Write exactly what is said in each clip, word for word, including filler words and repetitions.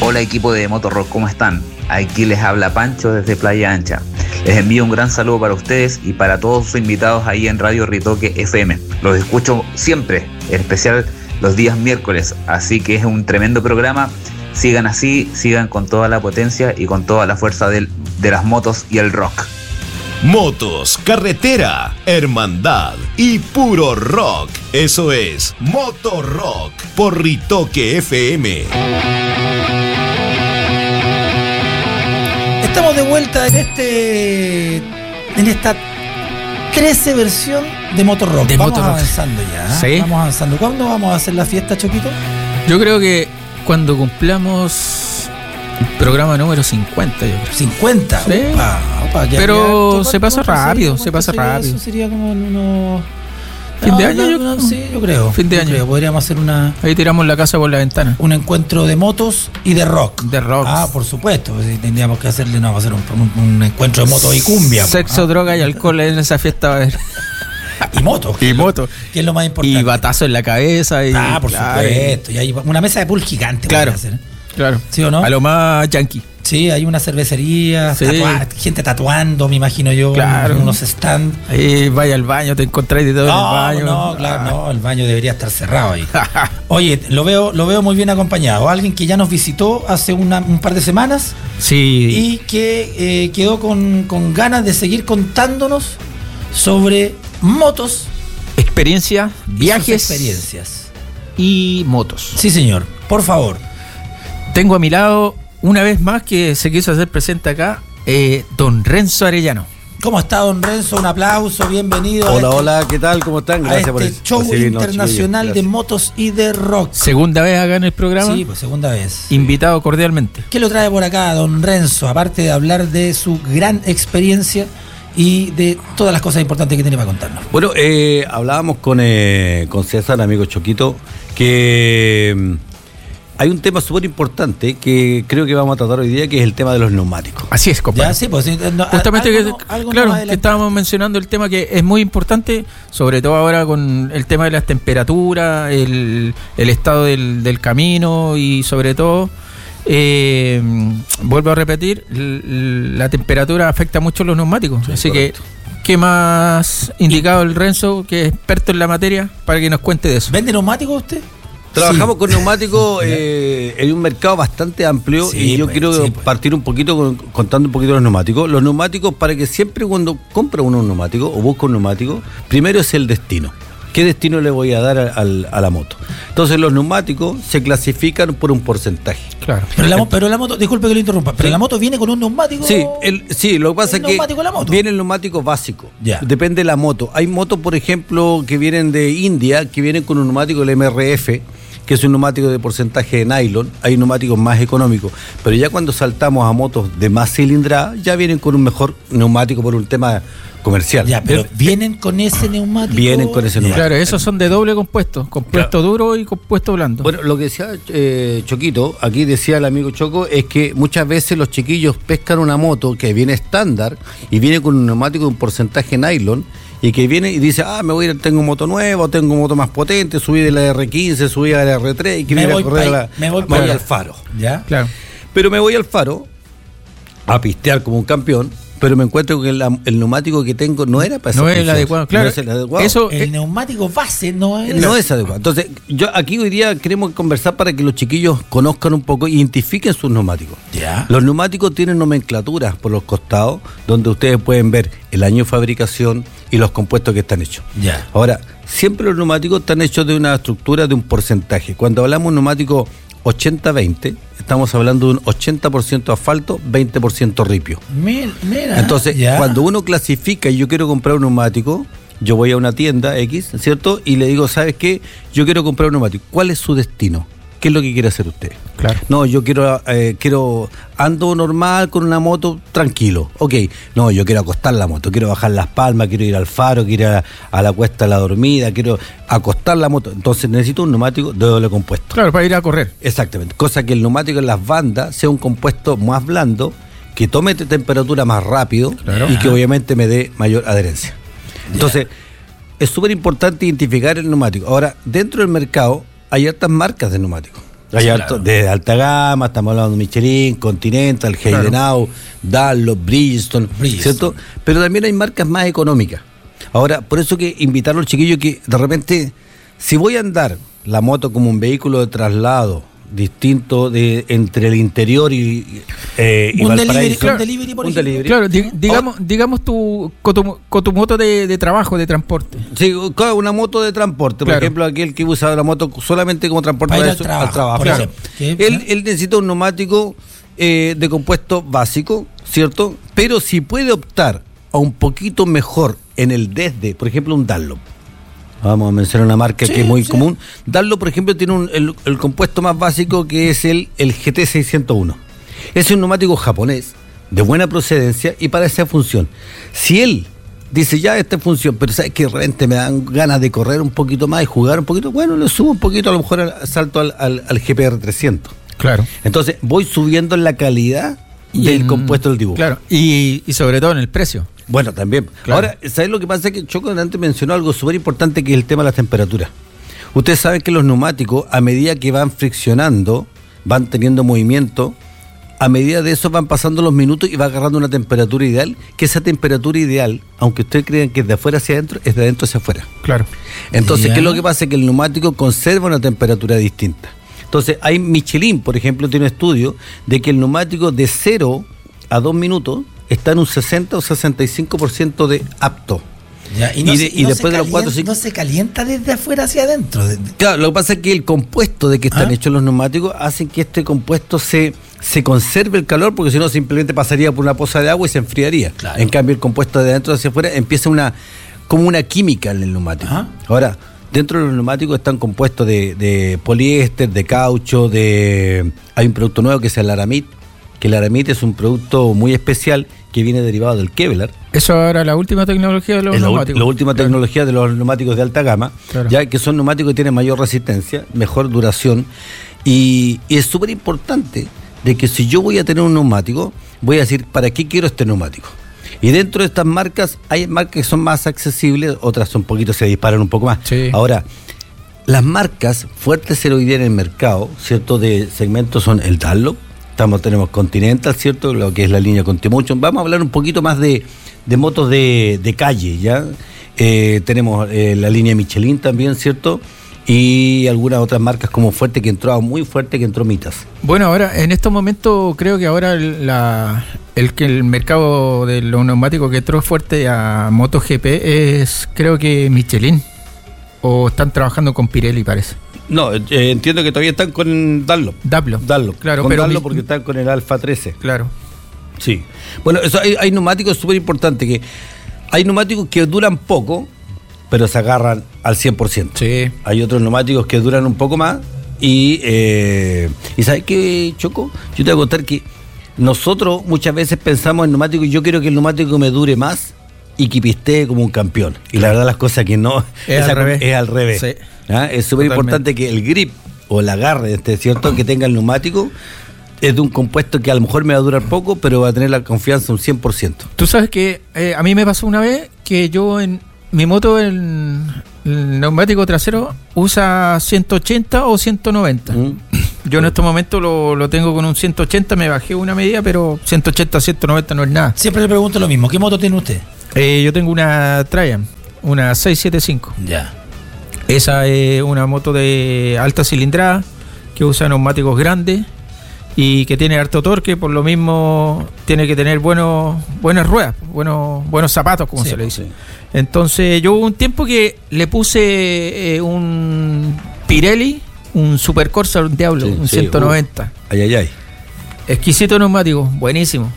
Hola equipo de Motorrock, ¿cómo están? Aquí les habla Pancho desde Playa Ancha. Les envío un gran saludo para ustedes y para todos sus invitados ahí en Radio Ritoque F M. Los escucho siempre, en especial los días miércoles, así que es un tremendo programa. Sigan así, sigan con toda la potencia y con toda la fuerza del, de las motos y el rock. Motos, carretera, hermandad y puro rock. Eso es Motorrock por Ritoque F M. Estamos de vuelta en este en esta trece versión de Motorrock. De vamos Motorrock. avanzando ya. Sí. Vamos avanzando. ¿Cuándo vamos a hacer la fiesta, Choquito? Yo creo que cuando cumplamos programa número cincuenta, yo creo. cincuenta. Sí. Opa, opa, ya, Pero ya. se pasa ¿Cuánto rápido, sería? se pasa ¿Cuánto sería rápido. Eso sería como en unos... Fin de No, año, no, yo no, creo. sí, yo creo. Fin de Yo año. creo. Podríamos hacer una Ahí tiramos la casa por la ventana. un encuentro de motos y de rock. De rock. Ah, por supuesto. Pues, tendríamos que hacerle, no, vamos a hacer un, un, un encuentro de motos y cumbia. Sexo, ah. droga y alcohol en esa fiesta va a haber. Y motos. Y moto. Que es lo más importante. Y batazo en la cabeza. Y, Ah, por claro, supuesto. Y hay una mesa de pool gigante. Claro. Hacer, ¿eh? Claro. ¿Sí o no? A lo más yankee. Sí, hay una cervecería, Sí. tatua- gente tatuando, me imagino yo, Claro. unos stands. Ahí vaya al baño, te encontráis de todo en el No, baño. no, claro, no, el baño debería estar cerrado ahí. Oye, lo veo, lo veo muy bien acompañado. Alguien que ya nos visitó hace una- un par de semanas Sí. y que eh, quedó con, con ganas de seguir contándonos sobre motos Experiencia, y sus viajes experiencias. y motos. Sí, señor, por favor. Tengo a mi lado, una vez más que se quiso hacer presente acá, eh, don Renzo Arellano. ¿Cómo está, don Renzo? Un aplauso, bienvenido. Hola, a este, hola, ¿qué tal? ¿Cómo están? a Gracias este por el show recibirnos, internacional chiquillos. de Gracias. motos y de rock. Segunda vez acá en el programa. Sí, pues segunda vez. Invitado cordialmente. ¿Qué lo trae por acá, don Renzo? Aparte de hablar de su gran experiencia y de todas las cosas importantes que tiene para contarnos. Bueno, eh, hablábamos con, eh, con César, amigo Choquito, que mm, hay un tema súper importante que creo que vamos a tratar hoy día, que es el tema de los neumáticos. Así es, compadre. Ya, sí, pues sí, no, Justamente algo que, no- algo no claro, más que adelante. estábamos mencionando el tema que es muy importante, sobre todo ahora con el tema de las temperaturas, el, el estado del, del camino y sobre todo, eh, vuelvo a repetir, l- la temperatura afecta mucho los neumáticos. Sí, así correcto. que, ¿qué más indicado el Renzo, que es experto en la materia, para que nos cuente de eso? ¿Vende neumáticos usted? Trabajamos Sí. con neumáticos eh, en un mercado bastante amplio Sí, y yo pues, quiero sí, pues. partir un poquito con- contando un poquito de los neumáticos. Los neumáticos, para que siempre cuando compra uno un neumático o busca un neumático, primero es el destino. ¿Qué destino le voy a dar a, al- a la moto? Entonces los neumáticos se clasifican por un porcentaje. Claro. Pero la, mo- pero la moto, disculpe que lo interrumpa, pero la moto viene con un neumático. Sí, el, sí, lo que pasa ¿El es que neumático de la moto? viene el neumático básico. Ya. Depende de la moto. Hay motos, por ejemplo, que vienen de India, que vienen con un neumático del M R F, que es un neumático de porcentaje de nylon. Hay neumáticos más económicos. Pero ya cuando saltamos a motos de más cilindrada, ya vienen con un mejor neumático por un tema comercial. Ya, pero Eh, vienen con ese neumático. Vienen con ese Ya. neumático. Claro, esos son de doble compuesto, compuesto duro y compuesto blando. Bueno, lo que decía eh, Choquito, aquí decía el amigo Choco, es que muchas veces los chiquillos pescan una moto que viene estándar y viene con un neumático de un porcentaje nylon y que viene y dice, ah, me voy a ir, tengo moto nueva, tengo moto más potente, subí de la R quince, subí a la R tres y quiero Me ir a voy correr pa' a ahí, la, me voy me pa' voy allá. al faro. ¿Ya? Claro. Pero me voy al faro a pistear como un campeón, pero me encuentro que la- el neumático que tengo no era para esa No es el función. adecuado, claro. No es el adecuado. Eso, El eh, neumático base no es. No es adecuado. Entonces, yo aquí hoy día queremos conversar para que los chiquillos conozcan un poco, identifiquen sus neumáticos. Ya. Los neumáticos tienen nomenclaturas por los costados, donde ustedes pueden ver el año de fabricación y los compuestos que están hechos. Ya. Ahora, siempre los neumáticos están hechos de una estructura de un porcentaje. Cuando hablamos de un neumático ochenta veinte, estamos hablando de un ochenta por ciento asfalto, veinte por ciento ripio. Mira, mira. Entonces, Ya. cuando uno clasifica y yo quiero comprar un neumático, yo voy a una tienda X, ¿cierto? Y le digo, ¿sabes qué? Yo quiero comprar un neumático. ¿Cuál es su destino? ¿Qué es lo que quiere hacer usted? Claro. No, yo quiero, eh, quiero, ando normal con una moto, tranquilo. Ok, no, yo quiero acostar la moto, quiero bajar las palmas, quiero ir al faro, quiero ir a, a la cuesta de la dormida, quiero acostar la moto. Entonces necesito un neumático de doble compuesto. claro, para ir a correr. Exactamente. Cosa que el neumático en las bandas sea un compuesto más blando, que tome te- temperatura más rápido y que obviamente me dé mayor adherencia. Entonces, es súper importante identificar el neumático. Ahora, dentro del mercado hay hartas marcas de neumáticos. Hay Sí, alto, claro. de alta gama, estamos hablando de Michelin, Continental, Heidenau, Dunlop, Bridgestone, Bridgestone. ¿cierto? Pero también hay marcas más económicas. Ahora, por eso que invitar a los chiquillos que de repente, si voy a andar la moto como un vehículo de traslado distinto de entre el interior y, eh, y Un Valparaíso. delivery, Claro. un delivery, por Un ejemplo. delivery. Claro, di- digamos, digamos tu, con tu, con tu moto de, de trabajo, de transporte. Sí, claro, una moto de transporte, por Claro. ejemplo, aquel que usa la moto solamente como transporte Para ir para al su- trabajo, por claro. ejemplo. ¿Qué? Él, él necesita un neumático eh, de compuesto básico, ¿cierto? Pero si puede optar a un poquito mejor en el desde, por ejemplo, un Dunlop. Vamos a mencionar una marca Sí, que es muy sí. común. Dunlop, por ejemplo, tiene un- el, el compuesto más básico que es el, el G T seiscientos uno. Es un neumático japonés de buena procedencia y para esa función. Si él dice ya esta función, pero sabes que de repente me dan ganas de correr un poquito más y jugar un poquito, bueno, le subo un poquito, a lo mejor al, salto al, al, al G P R trescientos. Claro. Entonces voy subiendo en la calidad del en- compuesto del dibujo. Claro, y, y sobre todo en el precio. Bueno, también. Claro. Ahora, ¿sabes lo que pasa? Que Choco antes mencionó algo súper importante, que es el tema de las temperaturas. Ustedes saben que los neumáticos, a medida que van friccionando, van teniendo movimiento, a medida de eso van pasando los minutos y va agarrando una temperatura ideal, que esa temperatura ideal, aunque ustedes crean que es de afuera hacia adentro, es de adentro hacia afuera. Claro. Entonces, Ya. ¿qué es lo que pasa? Que el neumático conserva una temperatura distinta. Entonces, hay Michelin, por ejemplo, tiene un estudio de que el neumático de cero a dos minutos está en un sesenta o sesenta y cinco por ciento de apto. Ya, Y no de- se- y no después se de los cuatro, calienta- cinco- No se calienta desde afuera hacia adentro. de- de- Claro, lo que pasa es que el compuesto de que están ¿Ah? hechos los neumáticos hacen que este compuesto se, se conserve el calor, porque si no simplemente pasaría por una poza de agua y se enfriaría. Claro. En cambio, el compuesto de adentro hacia afuera empieza una como una química en el neumático. Ajá. Ahora, dentro de los neumáticos están compuestos de, de poliéster, de caucho, de hay un producto nuevo que es el Aramid, que el Aramid es un producto muy especial que viene derivado del Kevlar. Eso ahora la última tecnología de los Es la, ul- neumáticos. la última Claro. tecnología de los neumáticos de alta gama, Claro. ya que son neumáticos que tienen mayor resistencia, mejor duración, y, y es súper importante de que si yo voy a tener un neumático, voy a decir, ¿para qué quiero este neumático? Y dentro de estas marcas, hay marcas que son más accesibles, otras un poquito se disparan un poco más. Sí. Ahora, las marcas fuertes hoy día en el mercado, ¿cierto? De segmentos son el Dunlop, estamos, tenemos Continental, ¿cierto? Lo que es la línea Continental. Vamos a hablar un poquito más de, de motos de, de calle, ¿ya? Eh, tenemos eh, la línea Michelin también, ¿cierto? Y algunas otras marcas como Fuerte, que entró muy fuerte, que entró Mitas. Bueno, ahora en estos momentos creo que ahora el, la, el que el mercado de los neumáticos que entró fuerte a MotoGP es creo que Michelin. O están trabajando con Pirelli, parece. No, eh, entiendo que todavía están con Dunlop. Dunlop. Dunlop, Claro, con pero Dunlop mi- porque están con el Alfa trece. Claro. Sí. Bueno, eso hay, hay neumáticos súper importantes, que hay neumáticos que duran poco, pero se agarran al cien por ciento. Sí. Hay otros neumáticos que duran un poco más y, eh, ¿y sabes qué, Choco? Yo te voy a contar que nosotros muchas veces pensamos en neumáticos y yo quiero que el neumático me dure más y que pistee como un campeón. Y la verdad las cosas que no, Es esa al co- revés. es al revés. Sí. ¿Ah? Es súper importante que el grip o el agarre, este, ¿cierto? que tenga el neumático es de un compuesto que a lo mejor me va a durar poco, pero va a tener la confianza un cien por ciento. Tú sabes que eh, a mí me pasó una vez que yo en mi moto, el, el neumático trasero, usa ciento ochenta o ciento noventa. ¿Mm? Yo en estos momentos lo, lo tengo con un ciento ochenta, me bajé una medida, pero ciento ochenta a ciento noventa no es nada. Siempre le pregunto lo mismo. ¿Qué moto tiene usted? Eh, yo tengo una Triumph, una seiscientos setenta y cinco. Ya. Esa es una moto de alta cilindrada que usa neumáticos grandes y que tiene harto torque, por lo mismo tiene que tener buenos, buenas ruedas, buenos, buenos zapatos, como Sí, se le dice. sí. Entonces yo hubo un tiempo que le puse eh, un Pirelli, un Super Corsa, un Diablo, Sí, un sí, ciento noventa. Ay, ay, ay. Exquisito neumático, buenísimo,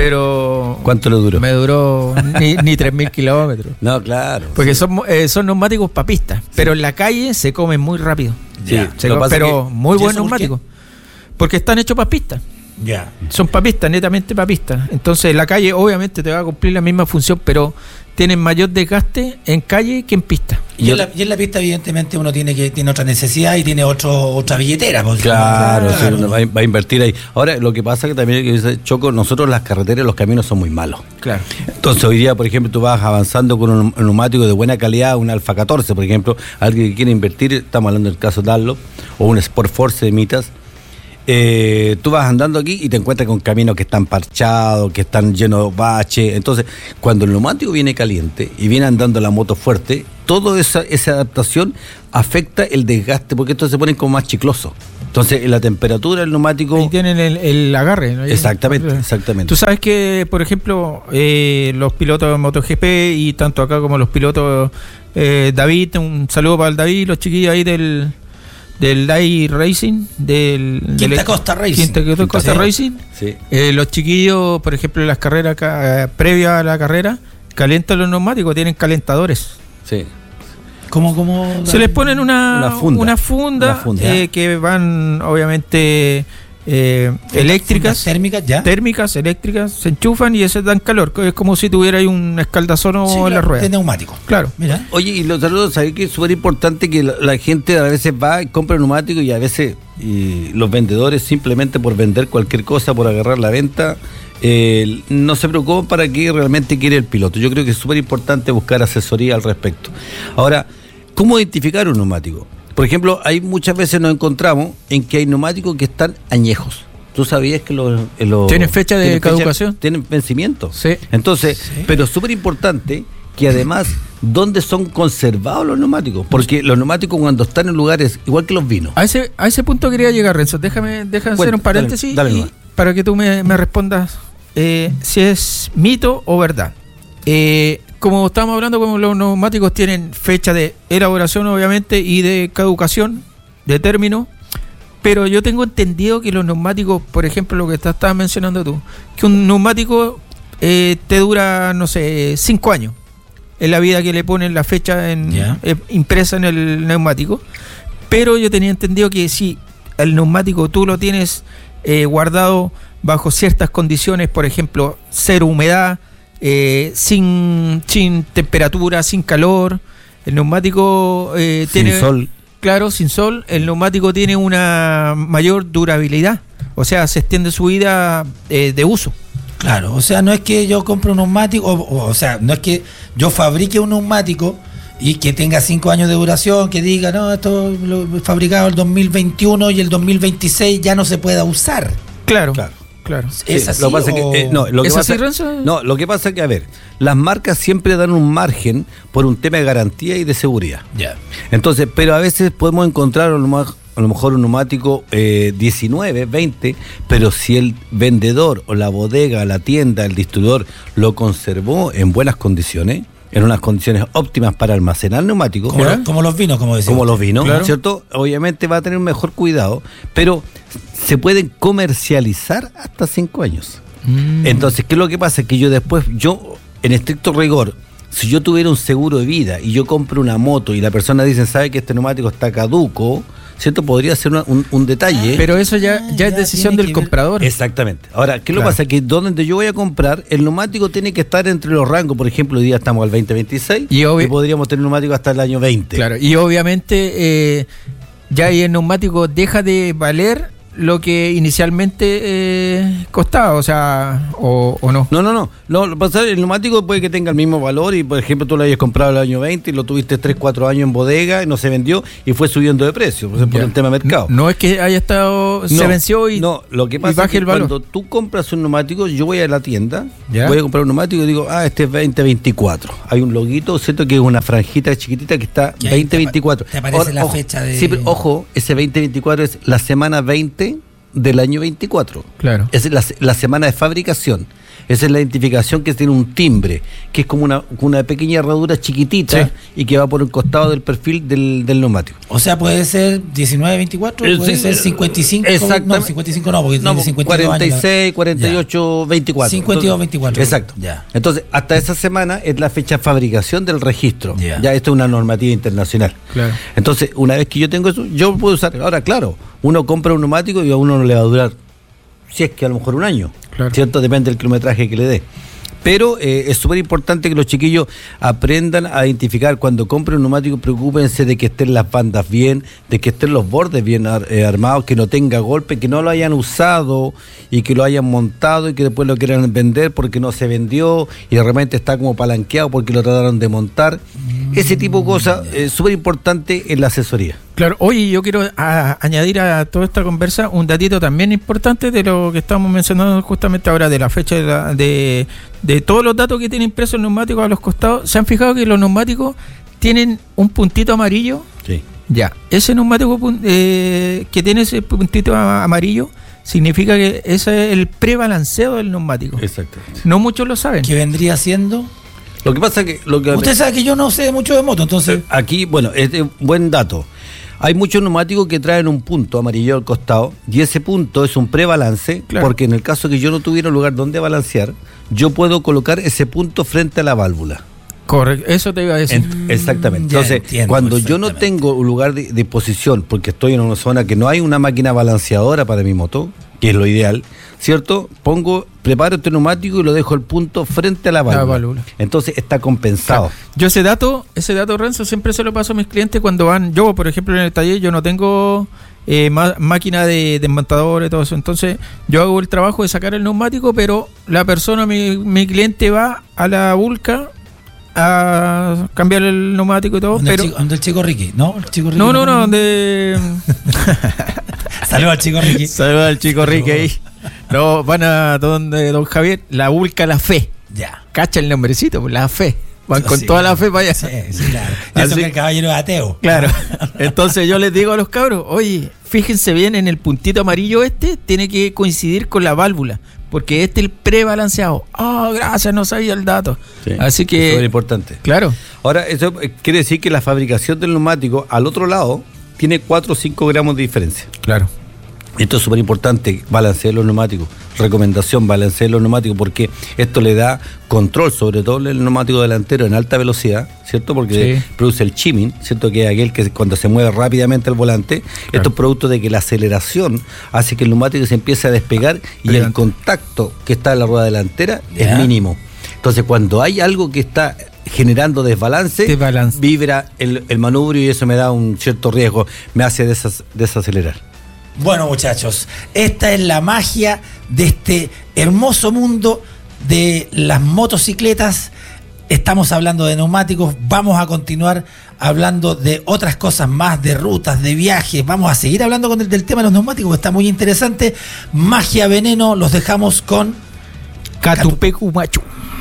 pero ¿Cuánto le duró? me duró ni, ni tres mil kilómetros. No, claro. Porque son, eh, son neumáticos para pista, pero en la calle se comen muy rápido. Sí, Se lo co- pasa pero que- muy ¿y buen eso por neumático. Porque están hechos para pista. Ya. Son para pista, netamente para pista. Entonces en la calle obviamente te va a cumplir la misma función, pero tienen mayor desgaste en calle que en pista. Y, en la, y en la pista, evidentemente, uno tiene que tiene otra necesidad y tiene otro otra billetera. Pues, Claro, sí, Claro. uno va, a- va a invertir ahí. Ahora, lo que pasa que también, que dice Choco, nosotros las carreteras y los caminos son muy malos. Claro. Entonces, hoy día, por ejemplo, tú vas avanzando con un, un neumático de buena calidad, un Alfa catorce, por ejemplo, alguien que quiere invertir, estamos hablando del caso de Dunlop, o un Sport Force de Mitas, eh, tú vas andando aquí y te encuentras con caminos que están parchados, que están llenos de baches. Entonces, cuando el neumático viene caliente y viene andando la moto fuerte, toda esa, esa adaptación afecta el desgaste, porque estos se ponen como más chiclosos. Entonces, la temperatura del neumático... Ahí tienen el, el agarre, ¿no? Exactamente, exactamente. Tú sabes que, por ejemplo, eh, los pilotos de MotoGP y tanto acá como los pilotos, eh, David, un saludo para el David, los chiquillos ahí del... del D A I Racing, del Quinta del, Costa Racing. Quinta, Quinta Costa sí. Racing. Sí. Eh, los chiquillos, por ejemplo, en las carreras eh, previas a la carrera, calientan los neumáticos, tienen calentadores. Sí. ¿Cómo, cómo? Se les ponen una, Una funda. una funda, Una funda. eh, que van, obviamente, eh, eléctricas, Fundas térmicas, ya. térmicas, eléctricas, se enchufan y eso dan calor. Es como si tuviera ahí un escaldazono Sí, en claro, la rueda. de neumático. Claro. Mira. Oye, y los saludos, ¿sabes que es súper importante que la, la gente a veces va y compra neumáticos y a veces y los vendedores simplemente por vender cualquier cosa, por agarrar la venta, eh, no se preocupan para qué realmente quiere el piloto? Yo creo que es súper importante buscar asesoría al respecto. Ahora, ¿cómo identificar un neumático? Por ejemplo, hay muchas veces nos encontramos en que hay neumáticos que están añejos. ¿Tú sabías que los... los ¿Tienen fecha de tienen caducación? Tienen vencimiento. Sí. Entonces, Sí. pero es súper importante que además, ¿dónde son conservados los neumáticos? Porque los neumáticos cuando están en lugares, igual que los vinos. A ese, a ese punto quería llegar, Renzo. Déjame, déjame Bueno, hacer un paréntesis dale, dale y nomás. para que tú me, me respondas eh, si es mito o verdad. Eh, como estábamos hablando, como los neumáticos tienen fecha de elaboración, obviamente, y de caducación, de término, pero yo tengo entendido que los neumáticos, por ejemplo, lo que estás estabas mencionando tú, que un neumático eh, te dura, no sé, cinco años. Es la vida que le ponen la fecha en, Ya. eh, impresa en el neumático. Pero yo tenía entendido que si el neumático tú lo tienes eh, guardado bajo ciertas condiciones, por ejemplo, cero humedad, eh, sin, sin temperatura, sin calor, el neumático eh, Sin tiene... sol. Claro, sin sol, el neumático tiene una mayor durabilidad. O sea, se extiende su vida eh, de uso. Claro, o sea, no es que yo compre un neumático, o, o, o sea, no es que yo fabrique un neumático y que tenga cinco años de duración, que diga, no, esto lo he fabricado el dos mil veintiuno y el dos mil veintiséis ya no se pueda usar. Claro, Claro. claro. ¿Es Sí, así lo que pasa es o- que, eh, no, lo que ¿Es pasa- así, Renzo? No, lo que pasa es que, a ver, las marcas siempre dan un margen por un tema de garantía y de seguridad. Ya. Entonces, pero a veces podemos encontrar a lo, más- a lo mejor un neumático eh, diecinueve, veinte, pero si el vendedor o la bodega, la tienda, el distribuidor lo conservó en buenas condiciones, en unas condiciones óptimas para almacenar neumáticos, Como, ¿Ya? lo- como los vinos, como decimos. como los vinos, Claro. ¿cierto? Obviamente va a tener un mejor cuidado, pero se pueden comercializar hasta cinco años. Mm. Entonces, ¿qué es lo que pasa? Que yo después, yo, en estricto rigor, si yo tuviera un seguro de vida y yo compro una moto y la persona dice, sabe que este neumático está caduco, ¿cierto? Podría ser una- un, un detalle. Pero eso ya, Ah, ya es ya decisión tiene del que ver- comprador. Exactamente. Ahora, ¿qué es lo que Claro. pasa? Que donde yo voy a comprar, el neumático tiene que estar entre los rangos. Por ejemplo, hoy día estamos al veinte veintiséis Y y, obvi- podríamos tener un neumático hasta el año veinte. Claro, y obviamente eh, ya ahí el neumático deja de valer lo que inicialmente eh, costaba, o sea, o, o no. No, no, no. Lo, lo pasa, el neumático puede que tenga el mismo valor y, por ejemplo, tú lo hayas comprado el año veinte y lo tuviste tres, cuatro años en bodega y no se vendió y fue subiendo de precio, por, por Ya. un tema de mercado. No es que haya estado, se No, venció y, no, lo que y pasa es baje que el valor. cuando tú compras un neumático, yo voy a la tienda, Ya. voy a comprar un neumático y digo, ah, este es veinte veinticuatro. Hay un loguito, ¿cierto? Que es una franjita chiquitita que está Que ahí veinte veinticuatro. te apa- te aparece la fecha de- Sí, pero ojo, ese veinte veinticuatro es la semana veinte del año veinticuatro. Claro. Es la, la semana de fabricación. Esa es la identificación que tiene un timbre, que es como una, una pequeña herradura chiquitita Sí. y que va por el costado del perfil del, del neumático. O sea, puede ser diecinueve veinticuatro, Eh, puede sí, ser cincuenta y cinco. exactamente. No, cincuenta y cinco no, porque No, tiene cincuenta y dos cuarenta y seis, años. cuarenta y ocho, veinticuatro. cincuenta y dos, veinticuatro. Exacto. Ya. Entonces, hasta esa semana es la fecha de fabricación del registro. Ya. Ya esto es una normativa internacional. Claro. Entonces, una vez que yo tengo eso, yo puedo usar. Ahora, claro, uno compra un neumático y a uno no le va a durar, si es que a lo mejor un año. Claro. ¿Cierto? Depende del kilometraje que le dé. Pero eh, es súper importante que los chiquillos aprendan a identificar cuando compren un neumático, preocúpense de que estén las bandas bien, de que estén los bordes bien ar- eh, armados, que no tenga golpe, que no lo hayan usado y que lo hayan montado y que después lo quieran vender porque no se vendió y de repente está como palanqueado porque lo trataron de montar. Ese tipo de cosas es súper importante en la asesoría. Claro, oye, yo quiero a, añadir a toda esta conversa un datito también importante de lo que estamos mencionando justamente ahora, de la fecha de, la, de, de todos los datos que tiene impreso el neumático a los costados. ¿Se han fijado que los neumáticos tienen un puntito amarillo? Sí. Ya, ese neumático eh, que tiene ese puntito amarillo significa que ese es el prebalanceo del neumático. Exactamente. No muchos lo saben. ¿Qué vendría siendo? Lo que pasa es que... Lo que Usted sabe que yo no sé mucho de moto, entonces... Aquí, bueno, es de buen dato. Hay muchos neumáticos que traen un punto amarillo al costado y ese punto es un prebalance, claro, porque en el caso que yo no tuviera un lugar donde balancear, yo puedo colocar ese punto frente a la válvula. Correcto, eso te iba a decir. En, exactamente. Ya Entonces, entiendo, cuando yo no tengo un lugar de, de posición, porque estoy en una zona que no hay una máquina balanceadora para mi moto, que es lo ideal, ¿cierto? Pongo, preparo este neumático y lo dejo el punto frente a la válvula. La válvula. Entonces está compensado. Claro. Yo ese dato, ese dato, Renzo, siempre se lo paso a mis clientes cuando van. Yo, por ejemplo, en el taller, yo no tengo eh, má, máquina de desmontador y todo eso. Entonces, yo hago el trabajo de sacar el neumático, pero la persona, mi, mi cliente va a la Vulca a cambiar el neumático y todo. ¿Dónde, pero el, chico, ¿dónde el chico Ricky? ¿No? ¿El chico Ricky no, no, no, donde... Saludos al chico Ricky. Saludos al chico Ricky ahí. No, van a donde don Javier, la Vulca La Fe. Ya. Cacha el nombrecito, pues, La Fe. Van Yo con sí, toda la fe para allá. Sí, sí, claro. Y eso Así, que el caballero es ateo. Claro. Entonces yo les digo a los cabros, oye, fíjense bien en el puntito amarillo este, tiene que coincidir con la válvula, porque este es el prebalanceado. Ah, oh, gracias, no sabía el dato. Sí, así que... eso es importante. Claro. Ahora, eso quiere decir que la fabricación del neumático al otro lado tiene cuatro o cinco gramos de diferencia. Claro. Esto es súper importante, balancear los neumáticos. Recomendación, balancear los neumáticos, porque esto le da control, sobre todo el neumático delantero en alta velocidad, ¿cierto? Porque sí, produce el chimming, ¿cierto? Que es aquel que cuando se mueve rápidamente el volante, claro, esto es producto de que la aceleración hace que el neumático se empiece a despegar y Adelante. El contacto que está en la rueda delantera yeah. es mínimo. Entonces, cuando hay algo que está generando desbalance, Desbalance. vibra el, el manubrio y eso me da un cierto riesgo, me hace desas, desacelerar. Bueno, muchachos, esta es la magia de este hermoso mundo de las motocicletas. Estamos hablando de neumáticos, vamos a continuar hablando de otras cosas más, de rutas, de viajes. Vamos a seguir hablando con el, del tema de los neumáticos, que está muy interesante. Magia Veneno, los dejamos con Catupecu Machu.